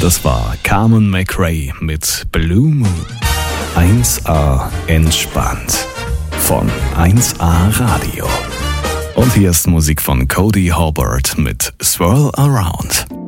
Und das war Carmen McRae mit Blue Moon. 1A entspannt von 1A Radio. Und hier ist Musik von Cody Hobart mit Swirl Around.